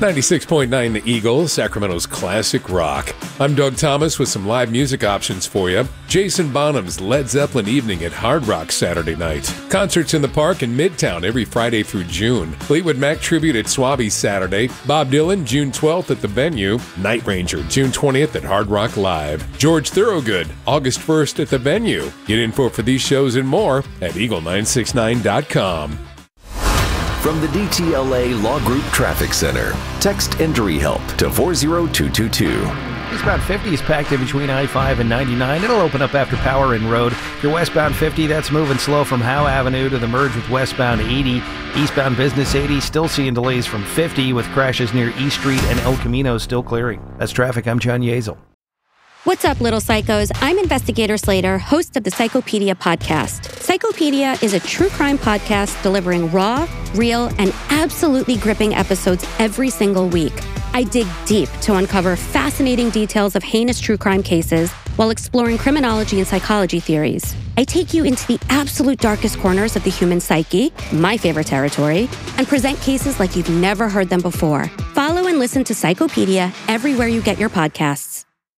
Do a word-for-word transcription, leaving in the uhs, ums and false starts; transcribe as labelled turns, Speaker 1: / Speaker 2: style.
Speaker 1: ninety-six point nine The Eagle, Sacramento's classic rock. I'm Doug Thomas with some live music options for you. Jason Bonham's Led Zeppelin Evening at Hard Rock Saturday night. Concerts in the Park in Midtown every Friday through June. Fleetwood Mac Tribute at Swabby Saturday. Bob Dylan, June twelfth at the Venue. Night Ranger, June twentieth at Hard Rock Live. George Thorogood, August first at the Venue. Get info for these shows and more at eagle nine six nine dot com.
Speaker 2: From the D T L A Law Group Traffic Center, text Injury Help to four zero two two two.
Speaker 3: Eastbound fifty is packed in between I five and ninety-nine. It'll open up after Power Inn Road. If you're westbound fifty, that's moving slow from Howe Avenue to the merge with westbound eighty. Eastbound Business eighty, still seeing delays from fifty with crashes near East Street and El Camino still clearing. That's traffic. I'm John Yezel.
Speaker 4: What's up, little psychos? I'm Investigator Slater, host of the Psychopedia podcast. Psychopedia is a true crime podcast delivering raw, real, and absolutely gripping episodes every single week. I dig deep to uncover fascinating details of heinous true crime cases while exploring criminology and psychology theories. I take you into the absolute darkest corners of the human psyche, my favorite territory, and present cases like you've never heard them before. Follow and listen to Psychopedia everywhere you get your podcasts.